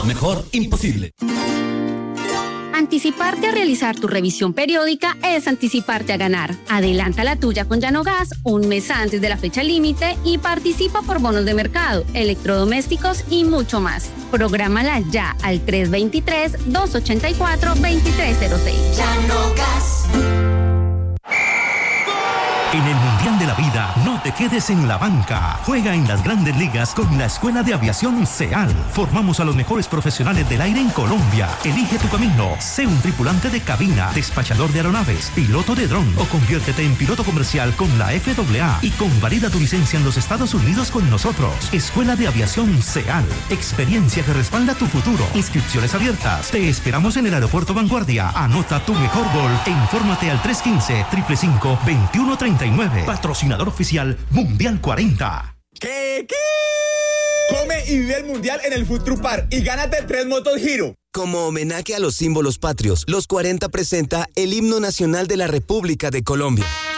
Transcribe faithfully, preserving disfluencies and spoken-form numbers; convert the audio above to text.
Mejor imposible. Anticiparte a realizar tu revisión periódica es anticiparte a ganar. Adelanta la tuya con Llanogas un mes antes de la fecha límite y participa por bonos de mercado, electrodomésticos y mucho más. Prográmala ya al tres dos tres, dos ocho cuatro, dos tres cero seis. Llanogas. En el Mundial de la Vida, no te quedes en la banca. Juega en las Grandes Ligas con la Escuela de Aviación SEAL. Formamos a los mejores profesionales del aire en Colombia. Elige tu camino. Sé un tripulante de cabina, despachador de aeronaves, piloto de dron o conviértete en piloto comercial con la F A A y convalida tu licencia en los Estados Unidos con nosotros. Escuela de Aviación SEAL. Experiencia que respalda tu futuro. Inscripciones abiertas. Te esperamos en el Aeropuerto Vanguardia. Anota tu mejor gol e infórmate al tres uno cinco, cinco cinco, dos uno tres nueve. Patrocinador oficial Mundial cuarenta. ¿Qué? ¿Qué? Come y vive el Mundial en el Food Truck Park y gánate tres motos Giro. Como homenaje a los símbolos patrios, los cuarenta presenta el himno nacional de la República de Colombia.